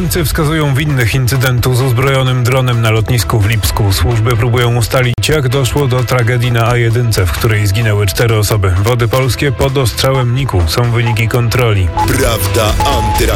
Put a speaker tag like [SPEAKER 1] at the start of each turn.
[SPEAKER 1] Niemcy wskazują winnych incydentu z uzbrojonym dronem na lotnisku w Lipsku. Służby próbują ustalić, jak doszło do tragedii na A1, w której zginęły 4 osoby. Wody Polskie pod ostrzałem NIK-u. Są wyniki kontroli.
[SPEAKER 2] Prawda